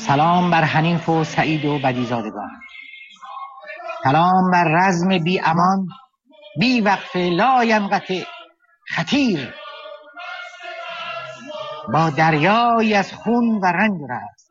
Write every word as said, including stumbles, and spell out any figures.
سلام بر حنیف و سعید و بدیزادگان، سلام بر رزم بی امان، بی وقف لا ینقطع خطیر، با دریای از خون و رنج و رزم،